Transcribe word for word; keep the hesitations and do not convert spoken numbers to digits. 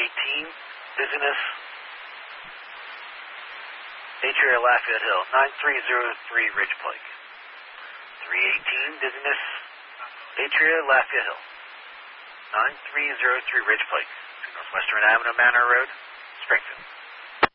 eighteen, dizziness, Atria Lafayette Hill, nine three zero three Ridge Pike. three eighteen, dizziness, Atria Lafayette Hill, nine three zero three Ridge Pike, Northwestern Avenue Manor Road, Springfield.